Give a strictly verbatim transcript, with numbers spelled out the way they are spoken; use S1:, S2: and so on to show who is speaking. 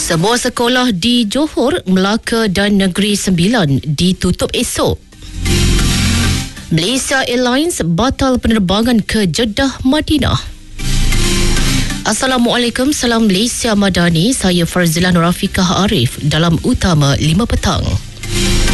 S1: Semua sekolah di Johor, Melaka dan Negeri Sembilan ditutup esok. Malaysia Airlines batal penerbangan ke Jeddah, Madinah. Assalamualaikum, salam Malaysia Madani. Saya Farzila Nurafikah Arif dalam Utama lima Petang.